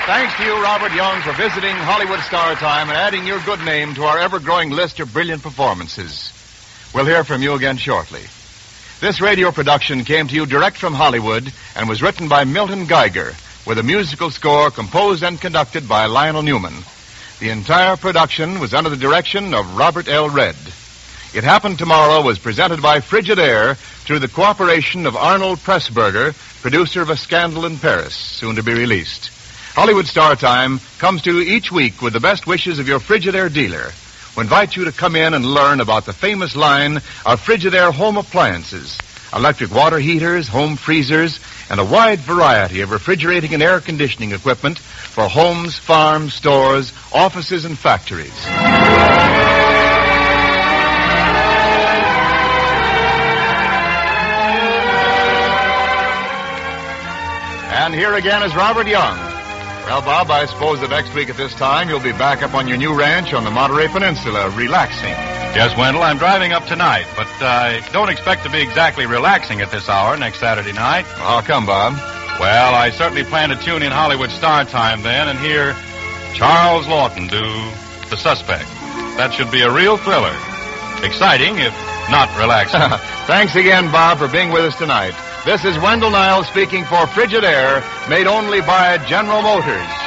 Thanks to you, Robert Young, for visiting Hollywood Star Time and adding your good name to our ever-growing list of brilliant performances. We'll hear from you again shortly. This radio production came to you direct from Hollywood and was written by Milton Geiger, with a musical score composed and conducted by Lionel Newman. The entire production was under the direction of Robert L. Redd. It Happened Tomorrow was presented by Frigidaire through the cooperation of Arnold Pressburger, producer of A Scandal in Paris, soon to be released. Hollywood Star Time comes to you each week with the best wishes of your Frigidaire dealer, who invites you to come in and learn about the famous line of Frigidaire home appliances, electric water heaters, home freezers, and a wide variety of refrigerating and air conditioning equipment for homes, farms, stores, offices, and factories. And here again is Robert Young. Well, Bob, I suppose that next week at this time you'll be back up on your new ranch on the Monterey Peninsula, relaxing. Yes, Wendell, I'm driving up tonight, but I don't expect to be exactly relaxing at this hour next Saturday night. How come, Bob? Well, I certainly plan to tune in Hollywood Star Time then and hear Charles Lawton do The Suspect. That should be a real thriller. Exciting, if not relaxing. Thanks again, Bob, for being with us tonight. This is Wendell Niles speaking for Frigidaire, made only by General Motors.